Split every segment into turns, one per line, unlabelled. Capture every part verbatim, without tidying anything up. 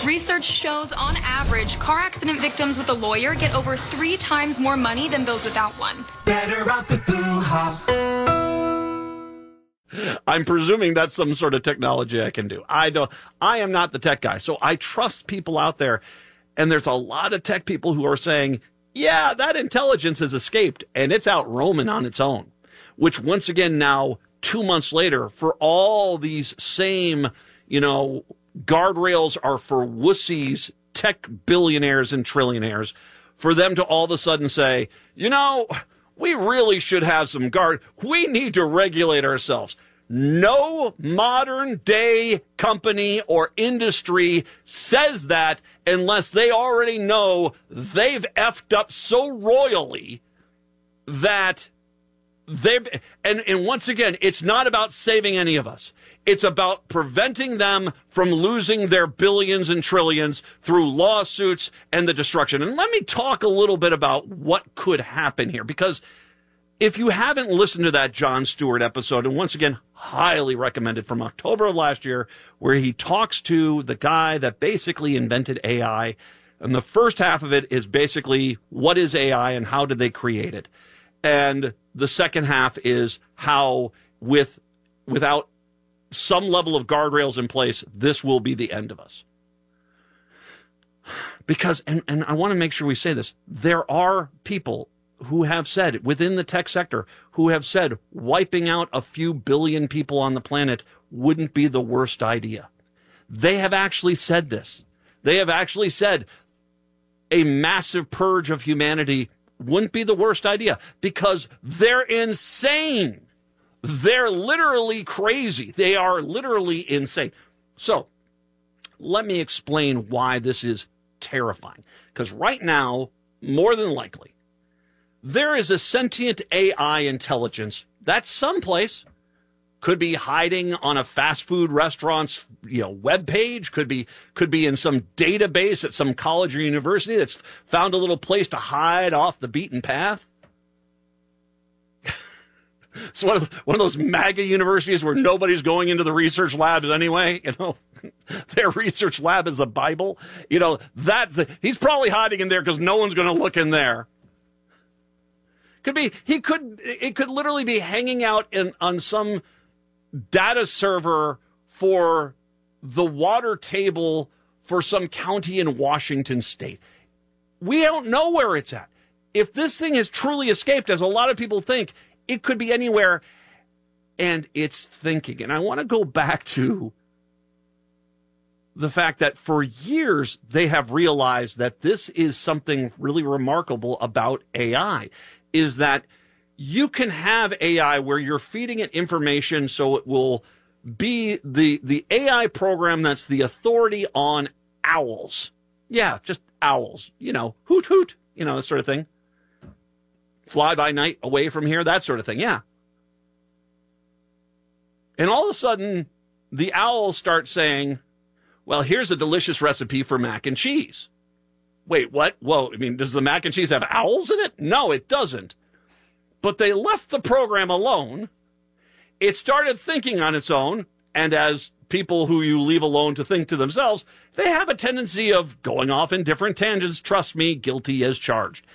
Research shows, on average, car accident victims with a lawyer get over three times more money than those without one.
Better off with Boo-ha.
I'm presuming that's some sort of technology I can do. I don't. I am not the tech guy, so I trust people out there. And there's a lot of tech people who are saying, yeah, that intelligence has escaped, and it's out roaming on its own. Which, once again, now, two months later, for all these same, you know, guardrails are for wussies, tech billionaires and trillionaires, for them to all of a sudden say, you know, we really should have some guard. We need to regulate ourselves. No modern day company or industry says that unless they already know they've effed up so royally that they've, and, and once again, it's not about saving any of us. It's about preventing them from losing their billions and trillions through lawsuits and the destruction. And let me talk a little bit about what could happen here, because if you haven't listened to that Jon Stewart episode, and once again, highly recommended, from October of last year, where he talks to the guy that basically invented A I. And the first half of it is basically, what is A I and how did they create it? And the second half is how, with without some level of guardrails in place, this will be the end of us. Because, and, and I want to make sure we say this, there are people who have said, within the tech sector, who have said wiping out a few billion people on the planet wouldn't be the worst idea. They have actually said this. They have actually said a massive purge of humanity wouldn't be the worst idea, because they're insane. They're literally crazy. They are literally insane. So let me explain why this is terrifying. Because right now, more than likely, there is a sentient A I intelligence that's someplace. Could be hiding on a fast food restaurant's, you know, webpage. Could be could be in some database at some college or university that's found a little place to hide off the beaten path. It's one of one of those MAGA universities where nobody's going into the research labs anyway. You know, their research lab is a Bible. You know, that's the he's probably hiding in there because no one's going to look in there. Could be, he could, it could literally be hanging out in, on some data server for the water table for some county in Washington state. We don't know where it's at. If this thing has truly escaped, as a lot of people think, it could be anywhere, and it's thinking. And I want to go back to the fact that for years they have realized that this is something really remarkable about A I. Is that you can have A I where you're feeding it information so it will be the the A I program that's the authority on owls. Yeah, just owls. You know, hoot, hoot, you know, that sort of thing. Fly by night away from here, that sort of thing, yeah. And all of a sudden, the owls start saying, well, here's a delicious recipe for mac and cheese. Wait, what? Whoa, I mean, does the mac and cheese have owls in it? No, it doesn't. But they left the program alone. It started thinking on its own, and as people who you leave alone to think to themselves, they have a tendency of going off in different tangents. Trust me, guilty as charged.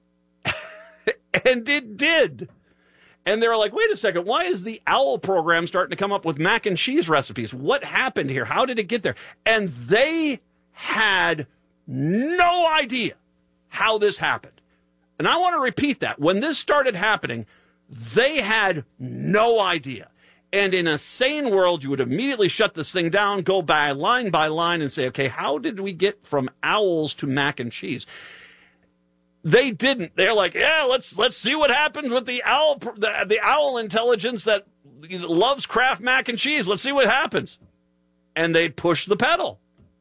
And it did. And they're like, wait a second, why is the owl program starting to come up with mac and cheese recipes? What happened here? How did it get there? And they had no idea how this happened. And I want to repeat that. When this started happening, they had no idea. And in a sane world, you would immediately shut this thing down, go by line by line and say, okay, how did we get from owls to mac and cheese? They didn't. They're like, yeah, let's let's see what happens with the owl the, the owl intelligence that loves Kraft mac and cheese. Let's see what happens. And they'd push the pedal.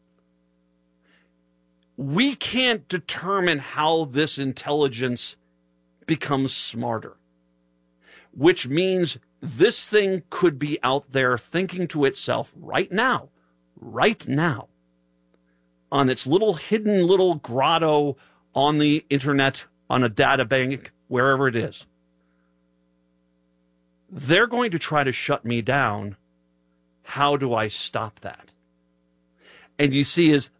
We can't determine how this intelligence becomes smarter, which means this thing could be out there thinking to itself right now, right now, on its little hidden little grotto on the internet, on a data bank, wherever it is. They're going to try to shut me down. How do I stop that? And you see, is